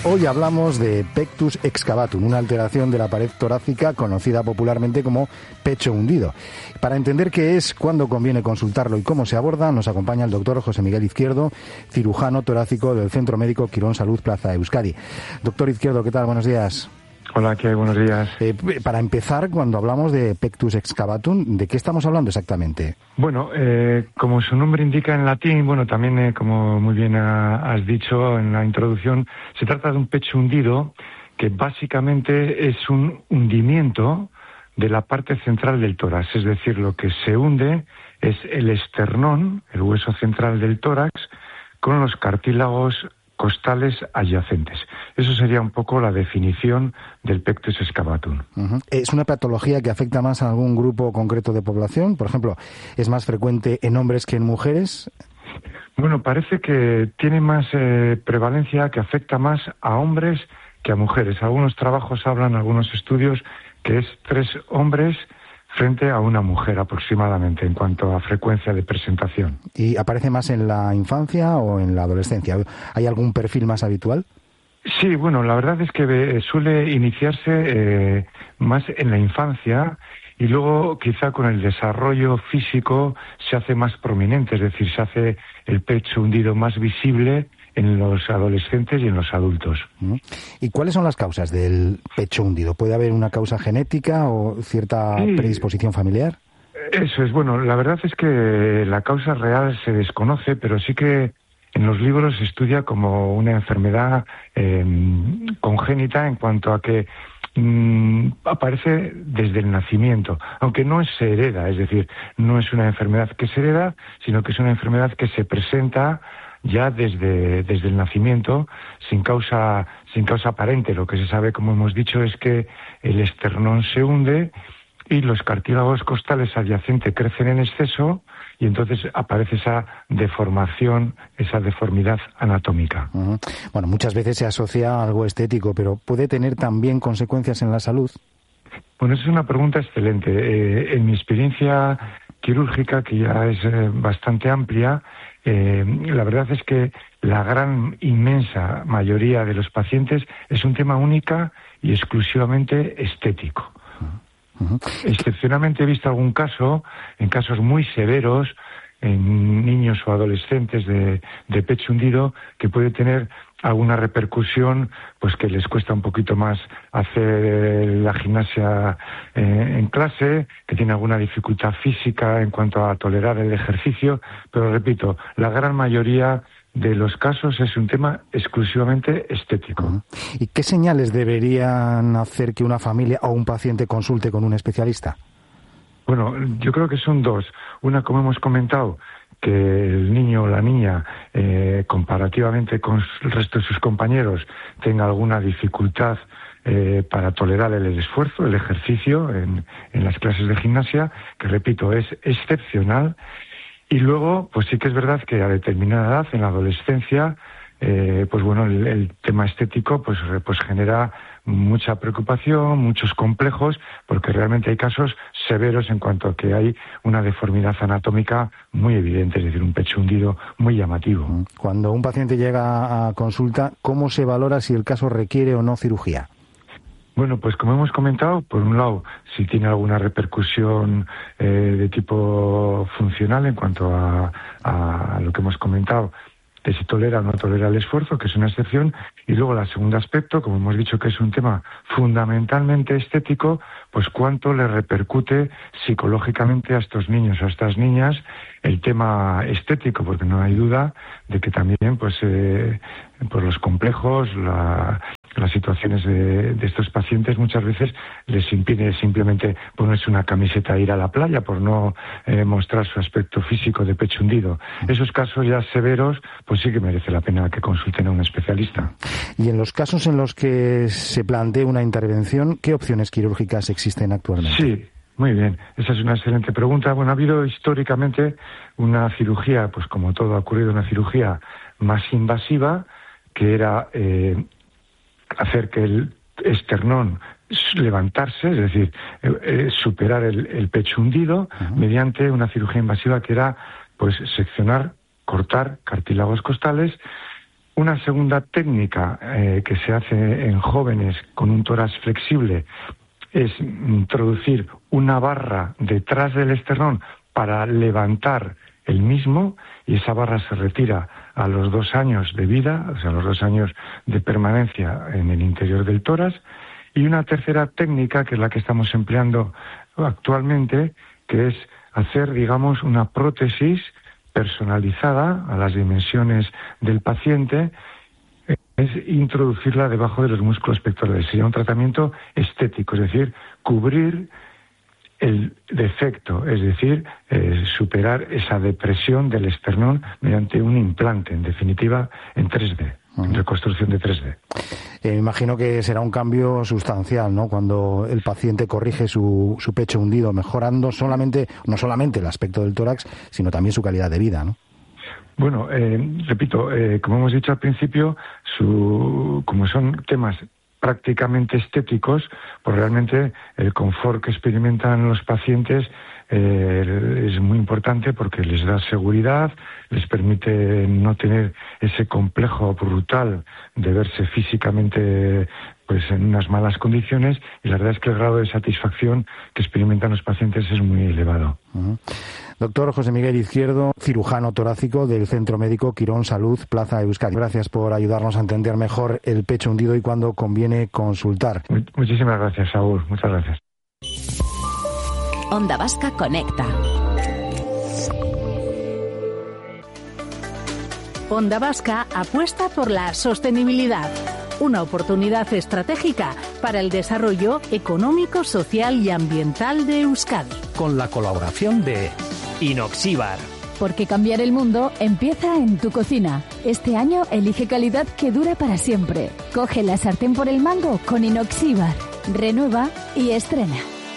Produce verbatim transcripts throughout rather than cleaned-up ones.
Hoy hablamos de pectus excavatum, una alteración de la pared torácica conocida popularmente como pecho hundido. Para entender qué es, cuándo conviene consultarlo y cómo se aborda, nos acompaña el doctor José Miguel Izquierdo, cirujano torácico del Centro Médico Quirón Salud Plaza Euskadi. Doctor Izquierdo, ¿qué tal? Buenos días. Hola, ¿qué hay? Buenos días. Eh, para empezar, cuando hablamos de pectus excavatum, ¿de qué estamos hablando exactamente? Bueno, eh, como su nombre indica en latín, bueno, también eh, como muy bien ha, has dicho en la introducción, se trata de un pecho hundido que básicamente es un hundimiento de la parte central del tórax, es decir, lo que se hunde es el esternón, el hueso central del tórax, con los cartílagos costales adyacentes. Eso sería un poco la definición del pectus excavatum. Uh-huh. ¿Es una patología que afecta más a algún grupo concreto de población? Por ejemplo, ¿es más frecuente en hombres que en mujeres? Bueno, parece que tiene más eh, prevalencia, que afecta más a hombres que a mujeres. Algunos trabajos hablan, algunos estudios, que es tres hombres frente a una mujer aproximadamente en cuanto a frecuencia de presentación. ¿Y aparece más en la infancia o en la adolescencia? ¿Hay algún perfil más habitual? Sí, bueno, la verdad es que suele iniciarse eh, más en la infancia y luego quizá con el desarrollo físico se hace más prominente, es decir, se hace el pecho hundido más visible en los adolescentes y en los adultos. ¿Y cuáles son las causas del pecho hundido? ¿Puede haber una causa genética o cierta sí. predisposición familiar? Eso es, bueno, la verdad es que la causa real se desconoce, pero sí que en los libros se estudia como una enfermedad eh, congénita en cuanto a que mmm, aparece desde el nacimiento, aunque no se hereda, es decir, no es una enfermedad que se hereda, sino que es una enfermedad que se presenta ya desde, desde el nacimiento, sin causa, sin causa aparente. Lo que se sabe, como hemos dicho, es que el esternón se hunde y los cartílagos costales adyacentes crecen en exceso y entonces aparece esa deformación, esa deformidad anatómica. Uh-huh. Bueno, muchas veces se asocia a algo estético, pero ¿puede tener también consecuencias en la salud? Bueno, esa es una pregunta excelente. Eh, en mi experiencia quirúrgica, que ya es eh, bastante amplia, eh, la verdad es que la gran, inmensa mayoría de los pacientes es un tema única y exclusivamente estético. Uh-huh. Excepcionalmente he visto algún caso, en casos muy severos, en niños o adolescentes de, de pecho hundido, que puede tener alguna repercusión, pues que les cuesta un poquito más hacer la gimnasia eh, en clase, que tiene alguna dificultad física en cuanto a tolerar el ejercicio, pero repito, la gran mayoría de los casos es un tema exclusivamente estético. Uh-huh. ¿Y qué señales deberían hacer que una familia o un paciente consulte con un especialista? Bueno, yo creo que son dos. Una, como hemos comentado, que el niño o la niña, eh, comparativamente con el resto de sus compañeros, tenga alguna dificultad eh, para tolerar el, el esfuerzo, el ejercicio en, en las clases de gimnasia, que repito, es excepcional. Y luego, pues sí que es verdad que a determinada edad, en la adolescencia, eh, pues bueno, el, el tema estético pues, pues genera mucha preocupación, muchos complejos, porque realmente hay casos severos en cuanto a que hay una deformidad anatómica muy evidente, es decir, un pecho hundido muy llamativo. Cuando un paciente llega a consulta, ¿cómo se valora si el caso requiere o no cirugía? Bueno, pues como hemos comentado, por un lado, si tiene alguna repercusión eh, de tipo funcional en cuanto a, a lo que hemos comentado, de si tolera o no tolera el esfuerzo, que es una excepción, y luego el segundo aspecto, como hemos dicho que es un tema fundamentalmente estético, pues cuánto le repercute psicológicamente a estos niños o a estas niñas el tema estético, porque no hay duda de que también pues, eh, pues los complejos, la, las situaciones de, de estos pacientes muchas veces les impide simplemente ponerse una camiseta e ir a la playa por no eh, mostrar su aspecto físico de pecho hundido. Esos casos ya severos, pues sí que merece la pena que consulten a un especialista. Y en los casos en los que se plantee una intervención, ¿qué opciones quirúrgicas existen actualmente? Sí. Muy bien, esa es una excelente pregunta. Bueno, ha habido históricamente una cirugía, pues como todo ha ocurrido, una cirugía más invasiva, que era eh, hacer que el esternón levantarse, es decir, eh, eh, superar el, el pecho hundido, uh-huh, mediante una cirugía invasiva que era, pues, seccionar, cortar cartílagos costales, Una segunda técnica eh, que se hace en jóvenes con un tórax flexible es introducir una barra detrás del esternón para levantar el mismo, y esa barra se retira a los dos años de vida, o sea, los dos años de permanencia en el interior del tórax. Y una tercera técnica, que es la que estamos empleando actualmente, que es hacer, digamos, una prótesis personalizada a las dimensiones del paciente, es introducirla debajo de los músculos pectorales. Sería un tratamiento estético, es decir, cubrir el defecto, es decir, eh, superar esa depresión del esternón mediante un implante, en definitiva, en tres D, uh-huh. en reconstrucción de tres D. Eh, me imagino que será un cambio sustancial, ¿no?, cuando el paciente corrige su, su pecho hundido, mejorando solamente, no solamente el aspecto del tórax, sino también su calidad de vida, ¿no? Bueno, eh, repito, eh, como hemos dicho al principio, su, como son temas prácticamente estéticos, pues realmente el confort que experimentan los pacientes eh, es muy importante porque les da seguridad, les permite no tener ese complejo brutal de verse físicamente pues en unas malas condiciones, y la verdad es que el grado de satisfacción que experimentan los pacientes es muy elevado. Uh-huh. Doctor José Miguel Izquierdo, cirujano torácico del Centro Médico Quirón Salud, Plaza Euskadi. Gracias por ayudarnos a entender mejor el pecho hundido y cuándo conviene consultar. Muchísimas gracias, Saúl. Muchas gracias. Onda Vasca Conecta. Onda Vasca apuesta por la sostenibilidad, una oportunidad estratégica para el desarrollo económico, social y ambiental de Euskadi. Con la colaboración de Inoxíbar. Porque cambiar el mundo empieza en tu cocina. Este año elige calidad que dura para siempre. Coge la sartén por el mango con Inoxíbar. Renueva y estrena.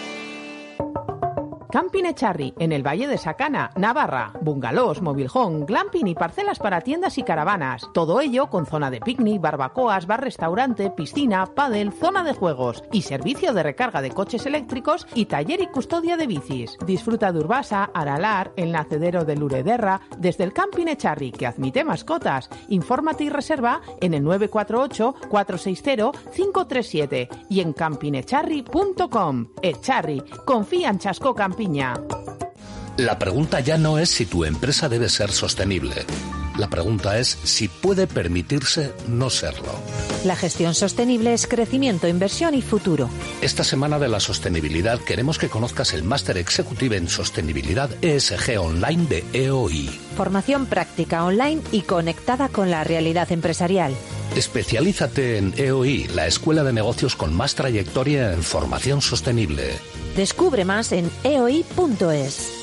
Camping Echarri, en el Valle de Sacana, Navarra. Bungalows, mobilhome, glamping y parcelas para tiendas y caravanas. Todo ello con zona de picnic, barbacoas, bar-restaurante, piscina, pádel, zona de juegos y servicio de recarga de coches eléctricos y taller y custodia de bicis. Disfruta de Urbasa, Aralar, el nacedero de Lurederra, desde el Camping Echarri, que admite mascotas. Infórmate y reserva en el nueve cuatro ocho, cuatro seis cero, cinco tres siete y en camping echarri punto com. Echarri, confía en Chasco Camping. La pregunta ya no es si tu empresa debe ser sostenible. La pregunta es si puede permitirse no serlo. La gestión sostenible es crecimiento, inversión y futuro. Esta semana de la sostenibilidad queremos que conozcas el Máster Executive en Sostenibilidad E S G Online de E O I. Formación práctica online y conectada con la realidad empresarial. Especialízate en E O I, la escuela de negocios con más trayectoria en formación sostenible. Descubre más en e o i punto es.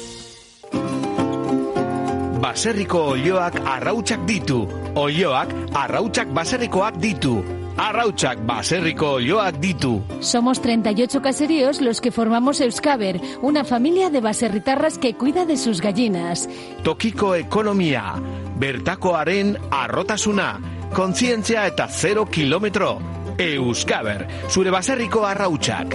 Baserriko olioak arrautsak ditu. Olioak arrautsak baserrikoak ditu. Arrautsak baserriko olioak ditu. Somos treinta y ocho caseríos los que formamos Euskaber, una familia de baserritarras que cuida de sus gallinas. Tokiko ekonomia, bertakoaren arrotasuna, kontzientzia eta zero kilometro. Euskaber, zure baserriko arrautsak.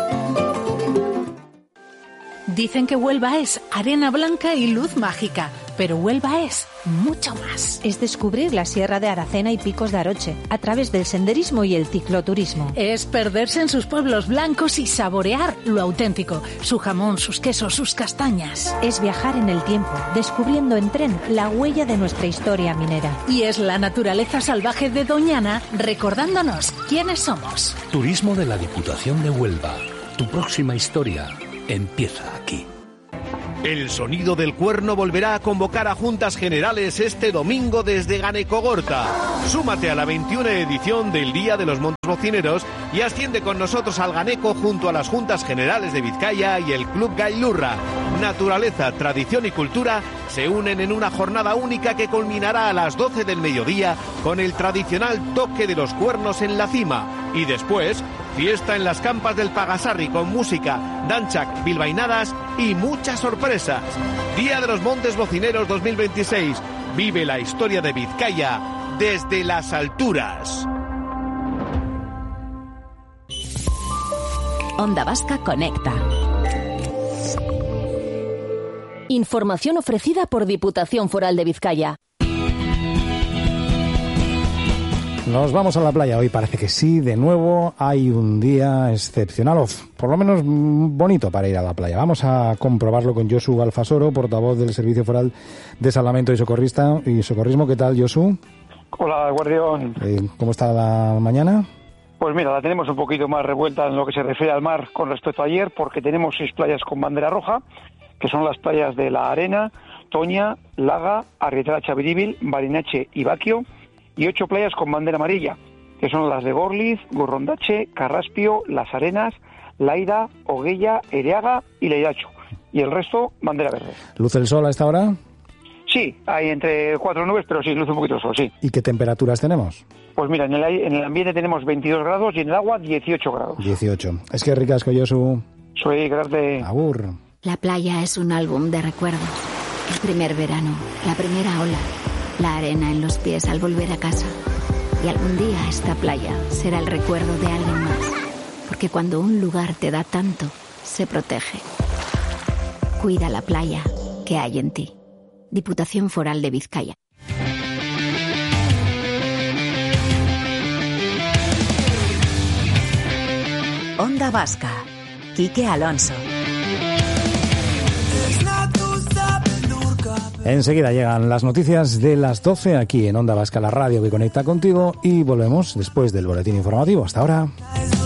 Dicen que Huelva es arena blanca y luz mágica, pero Huelva es mucho más. Es descubrir la Sierra de Aracena y Picos de Aroche a través del senderismo y el cicloturismo. Es perderse en sus pueblos blancos y saborear lo auténtico, su jamón, sus quesos, sus castañas. Es viajar en el tiempo, descubriendo en tren la huella de nuestra historia minera. Y es la naturaleza salvaje de Doñana recordándonos quiénes somos. Turismo de la Diputación de Huelva. Tu próxima historia empieza aquí. El sonido del cuerno volverá a convocar a Juntas Generales este domingo desde Ganekogorta. Súmate a la veintiuna edición del Día de los Montes Bocineros y asciende con nosotros al Ganeco junto a las Juntas Generales de Vizcaya y el Club Gailurra. Naturaleza, tradición y cultura se unen en una jornada única que culminará a las doce del mediodía con el tradicional toque de los cuernos en la cima. Y después, fiesta en las campas del Pagasarri con música, danchak, bilbainadas y muchas sorpresas. Día de los Montes Bocineros dos mil veintiséis. Vive la historia de Vizcaya desde las alturas. Onda Vasca Conecta. Información ofrecida por Diputación Foral de Vizcaya. Nos vamos a la playa. Hoy parece que sí, de nuevo hay un día excepcional, o por lo menos bonito para ir a la playa. Vamos a comprobarlo con Josu Alfasoro, portavoz del Servicio Foral de Salvamento y Socorrista y Socorrismo. ¿Qué tal, Josu? Hola, Guardión. Eh, ¿Cómo está la mañana? Pues mira, la tenemos un poquito más revuelta en lo que se refiere al mar con respecto a ayer, porque tenemos seis playas con bandera roja, que son las playas de La Arena, Toña, Laga, Arrietara Chaviríbil, Barinache y Baquio, y ocho playas con bandera amarilla, que son las de Gorliz, Gorrondache, Carraspio, Las Arenas, Laida, Oguella, Ereaga y Leiracho. Y el resto, bandera verde. ¿Luce el sol a esta hora? Sí, hay entre cuatro nubes, pero sí, luce un poquito el sol, sí. ¿Y qué temperaturas tenemos? Pues mira, en el, en el ambiente tenemos veintidós grados y en el agua dieciocho grados. dieciocho. Es que ricasco, Josu. Soy grande. Agur. La playa es un álbum de recuerdos. El primer verano, la primera ola, la arena en los pies al volver a casa. Y algún día esta playa será el recuerdo de alguien más. Porque cuando un lugar te da tanto, se protege. Cuida la playa que hay en ti. Diputación Foral de Vizcaya. Onda Vasca. Quique Alonso. Enseguida llegan las noticias de las doce aquí en Onda Vasca, la radio que conecta contigo, y volvemos después del boletín informativo. Hasta ahora.